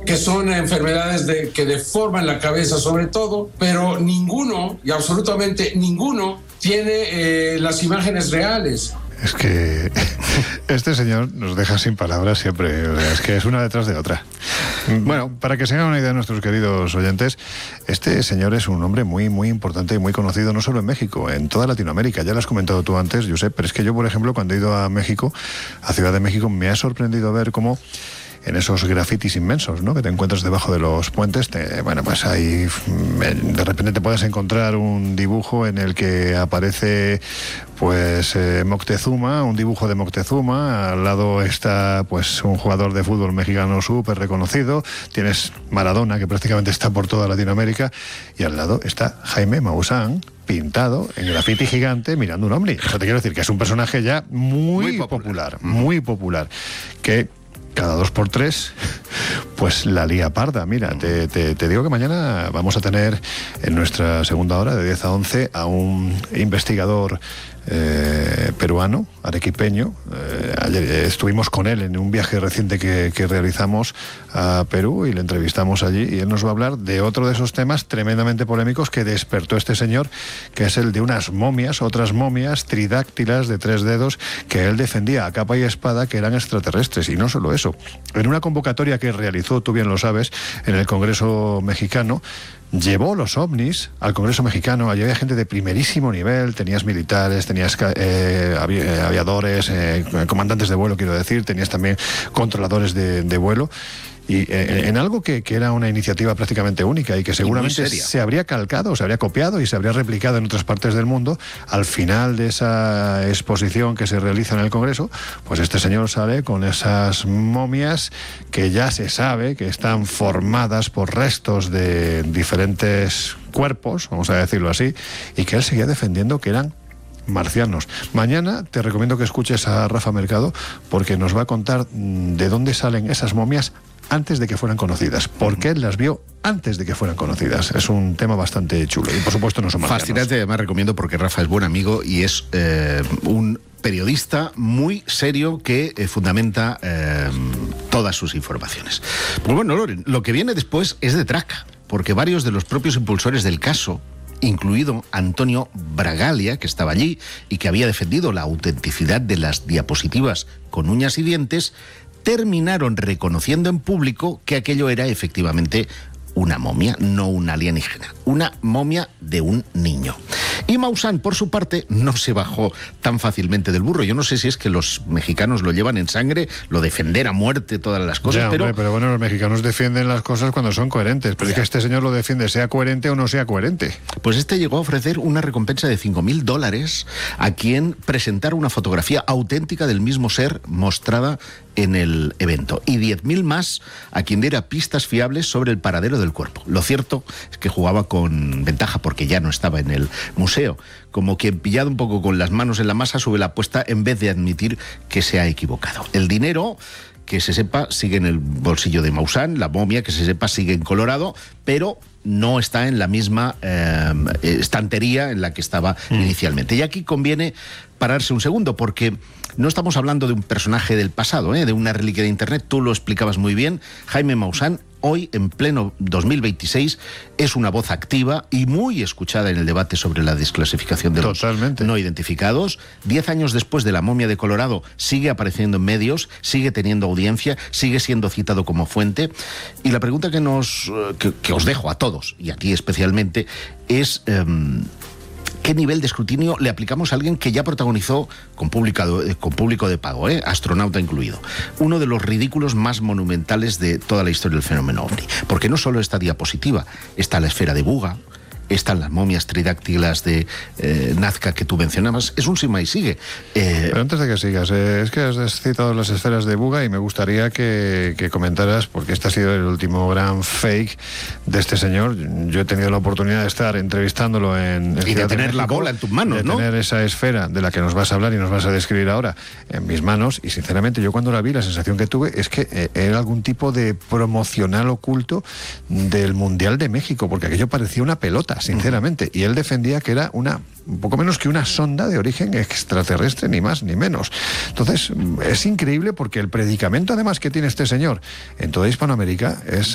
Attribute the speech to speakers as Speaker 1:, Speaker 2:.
Speaker 1: que son enfermedades que deforman la cabeza sobre todo, pero ninguno, y absolutamente ninguno, tiene las imágenes reales.
Speaker 2: Es que este señor nos deja sin palabras siempre, es que es una detrás de otra. Bueno, para que se hagan una idea nuestros queridos oyentes, este señor es un hombre muy, muy importante y muy conocido no solo en México, en toda Latinoamérica. Ya lo has comentado tú antes, Josep, pero es que yo, por ejemplo, cuando he ido a México, a Ciudad de México, me ha sorprendido ver cómo en esos grafitis inmensos, ¿no?, que te encuentras debajo de los puentes, bueno, pues ahí de repente te puedes encontrar un dibujo en el que aparece pues Moctezuma, un dibujo de Moctezuma, al lado está pues un jugador de fútbol mexicano súper reconocido, tienes Maradona, que prácticamente está por toda Latinoamérica, y al lado está Jaime Maussan, pintado en grafiti gigante mirando un ovni. Eso te quiero decir que es un personaje ya muy popular, que cada 2x3, pues la lía parda. Mira, te digo que mañana vamos a tener en nuestra segunda hora, de 10 a 11, a un investigador peruano, arequipeño. Ayer estuvimos con él en un viaje reciente que realizamos a Perú y le entrevistamos allí, y él nos va a hablar de otro de esos temas tremendamente polémicos que despertó este señor, que es el de unas momias, otras momias tridáctilas de 3 dedos que él defendía a capa y espada que eran extraterrestres. Y no solo eso, en una convocatoria que realizó, tú bien lo sabes, en el Congreso mexicano, llevó los ovnis al Congreso mexicano. Allí había gente de primerísimo nivel, tenías militares, tenías aviadores, comandantes de vuelo, quiero decir, tenías también controladores de vuelo. Y en algo que era una iniciativa prácticamente única y que seguramente se habría calcado, se habría copiado y se habría replicado en otras partes del mundo, al final de esa exposición que se realiza en el Congreso, pues este señor sale con esas momias que ya se sabe que están formadas por restos de diferentes cuerpos, vamos a decirlo así, y que él seguía defendiendo que eran marcianos. Mañana te recomiendo que escuches a Rafa Mercado, porque nos va a contar de dónde salen esas momias antes de que fueran conocidas, porque él las vio antes de que fueran conocidas. Es un tema bastante chulo y por supuesto no son marcianos.
Speaker 3: Fascinante, además recomiendo, porque Rafa es buen amigo y es un periodista muy serio que fundamenta todas sus informaciones. Pues bueno, Loren, lo que viene después es de traca, porque varios de los propios impulsores del caso, incluido Antonio Bragalia, que estaba allí y que había defendido la autenticidad de las diapositivas con uñas y dientes, terminaron reconociendo en público que aquello era efectivamente una momia, no un alienígena, una momia de un niño. Y Maussan, por su parte, no se bajó tan fácilmente del burro. Yo no sé si es que los mexicanos lo llevan en sangre, lo defender a muerte, todas las cosas,
Speaker 2: ya,
Speaker 3: pero...
Speaker 2: Hombre, pero bueno, los mexicanos defienden las cosas cuando son coherentes, pero ya. Es que este señor lo defiende, sea coherente o no sea coherente.
Speaker 3: Pues este llegó a ofrecer una recompensa de $5.000 a quien presentara una fotografía auténtica del mismo ser mostrada en el evento, y 10.000 más a quien diera pistas fiables sobre el paradero del cuerpo. Lo cierto es que jugaba con ventaja porque ya no estaba en el museo, como que pillado un poco con las manos en la masa sube la apuesta en vez de admitir que se ha equivocado. El dinero, que se sepa, sigue en el bolsillo de Maussan, la momia, que se sepa, sigue en Colorado, pero no está en la misma estantería en la que estaba inicialmente. Y aquí conviene pararse un segundo, porque no estamos hablando de un personaje del pasado, de una reliquia de Internet. Tú lo explicabas muy bien. Jaime Maussan, hoy, en pleno 2026, es una voz activa y muy escuchada en el debate sobre la desclasificación de los no identificados. 10 años después de la momia de Colorado, sigue apareciendo en medios, sigue teniendo audiencia, sigue siendo citado como fuente. Y la pregunta que os dejo a todos, y a ti especialmente, es... ¿qué nivel de escrutinio le aplicamos a alguien que ya protagonizó con público de pago, astronauta incluido, uno de los ridículos más monumentales de toda la historia del fenómeno ovni? Porque no solo esta diapositiva, está la esfera de Buga, están las momias tridáctilas de Nazca que tú mencionabas, es un sima y sigue.
Speaker 2: Pero antes de que sigas, es que has citado las esferas de Buga y me gustaría que comentaras, porque este ha sido el último gran fake de este señor. Yo he tenido la oportunidad de estar entrevistándolo en
Speaker 3: y de tener la bola en tus manos,
Speaker 2: ¿no? De tener esa esfera de la que nos vas a hablar y nos vas a describir ahora en mis manos, y sinceramente yo cuando la vi, la sensación que tuve es que era algún tipo de promocional oculto del Mundial de México, porque aquello parecía una pelota, sinceramente, y él defendía que era un poco menos que una sonda de origen extraterrestre, ni más ni menos. Entonces, es increíble, porque el predicamento además que tiene este señor en toda Hispanoamérica es